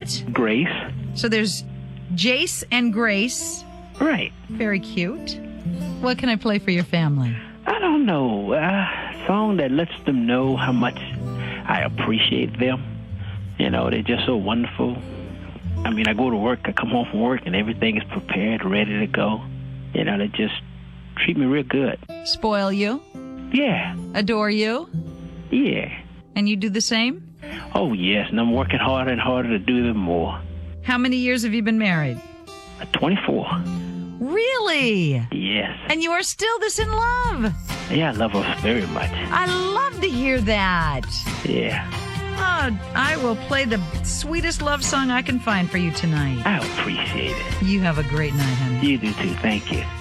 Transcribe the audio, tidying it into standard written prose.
what? Grace. So there's Jace and Grace. Right. Very cute. What can I play for your family? I don't know. A song that lets them know how much I appreciate them. You know, they're just so wonderful. I mean, I go to work, I come home from work, and everything is prepared, ready to go. You know, they just treat me real good. Spoil you? Yeah. Adore you? Yeah. And you do the same? Oh, yes, and I'm working harder and harder to do them more. How many years have you been married? 24. Really? Yes. And you are still this in love? Yeah, I love her very much. I love to hear that. Yeah. Oh, I will play the sweetest love song I can find for you tonight. I appreciate it. You have a great night, honey. You do too. Thank you.